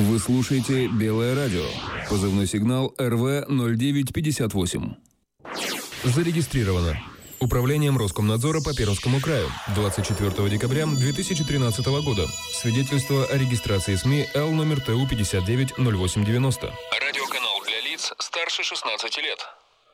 Вы слушаете «Белое радио». Позывной сигнал РВ-0958. Зарегистрировано Управлением Роскомнадзора по Пермскому краю 24 декабря 2013 года. Свидетельство о регистрации СМИ Л номер ТУ 590890. Радиоканал для лиц старше 16 лет.